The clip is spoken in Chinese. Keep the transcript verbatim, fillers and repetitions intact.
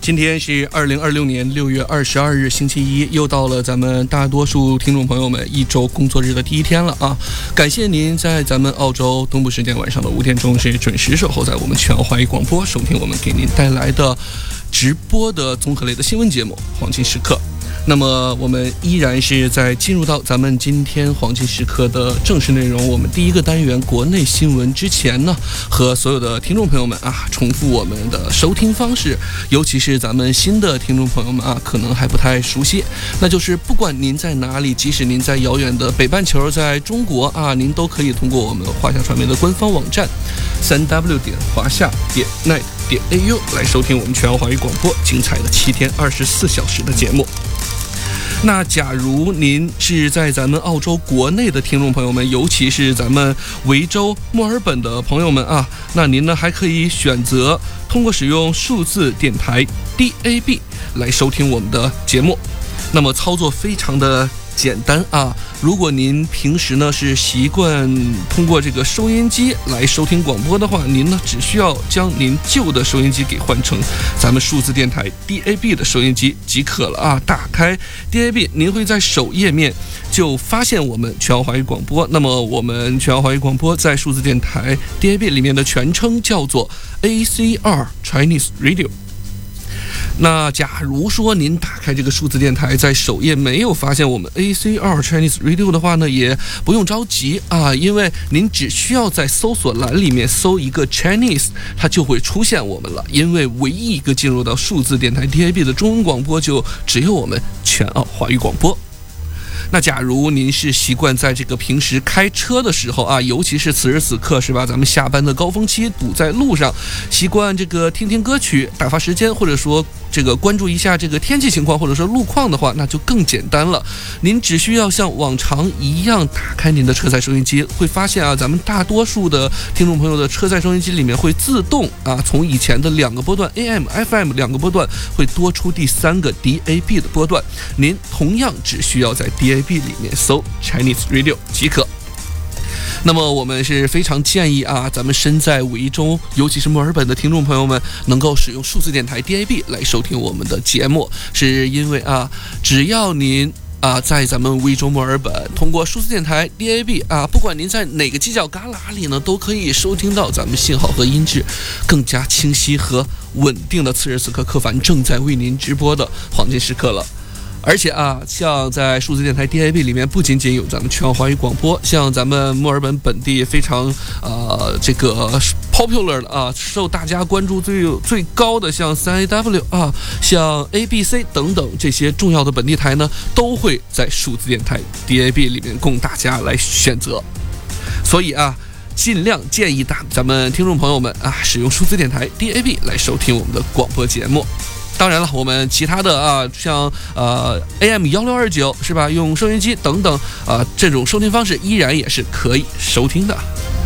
今天是二零二六年六月二十二日星期一，又到了咱们大多数听众朋友们一周工作日的第一天了啊！感谢您在咱们澳洲东部时间晚上的五点钟是准时守候在我们全澳华语广播，收听我们给您带来的直播的综合类的新闻节目《黄金时刻》。那么我们依然是在进入到咱们今天黄金时刻的正式内容，我们第一个单元国内新闻之前呢，和所有的听众朋友们啊，重复我们的收听方式，尤其是咱们新的听众朋友们啊，可能还不太熟悉，那就是不管您在哪里，即使您在遥远的北半球，在中国啊，您都可以通过我们华夏传媒的官方网站三 w 点华夏点 net 点 a u 来收听我们全澳华语广播精彩的七天二十四小时的节目。那假如您是在咱们澳洲国内的听众朋友们，尤其是咱们维州墨尔本的朋友们啊，那您呢还可以选择通过使用数字电台 D A B 来收听我们的节目。那么操作非常的简单啊，如果您平时呢是习惯通过这个收音机来收听广播的话，您呢只需要将您旧的收音机给换成咱们数字电台 D A B 的收音机即可了啊。打开 D A B， 您会在首页面就发现我们全澳华语广播。那么我们全澳华语广播在数字电台 D A B 里面的全称叫做 A C R Chinese Radio。那假如说您打开这个数字电台，在首页没有发现我们 A C R Chinese Radio 的话呢，也不用着急啊，因为您只需要在搜索栏里面搜一个 Chinese， 它就会出现我们了。因为唯一一个进入到数字电台 D A B 的中文广播，就只有我们全澳华语广播。那假如您是习惯在这个平时开车的时候啊，尤其是此时此刻是吧，咱们下班的高峰期堵在路上，习惯这个听听歌曲打发时间，或者说这个关注一下这个天气情况或者说路况的话，那就更简单了。您只需要像往常一样打开您的车载收音机，会发现啊，咱们大多数的听众朋友的车载收音机里面会自动啊，从以前的两个波段 A M、F M 两个波段会多出第三个 D A B 的波段，您同样只需要在 D A B 里面搜 Chinese Radio 即可。那么我们是非常建议啊，咱们身在维州，尤其是墨尔本的听众朋友们，能够使用数字电台 D A B 来收听我们的节目，是因为啊，只要您啊在咱们维州墨尔本通过数字电台 D A B 啊，不管您在哪个犄角旮旯里呢，都可以收听到咱们信号和音质更加清晰和稳定的此时此刻柯凡正在为您直播的黄金时刻了。而且啊，像在数字电台 D A B 里面，不仅仅有咱们全澳华语广播，像咱们墨尔本本地非常呃这个 popular 的啊，受大家关注最最高的，像三 A W 啊，像 A B C 等等这些重要的本地台呢，都会在数字电台 D A B 里面供大家来选择。所以啊，尽量建议大咱们听众朋友们啊，使用数字电台 D A B 来收听我们的广播节目。当然了，我们其他的啊，像呃 A M 一六二九是吧，用收音机等等啊，这种收听方式依然也是可以收听的。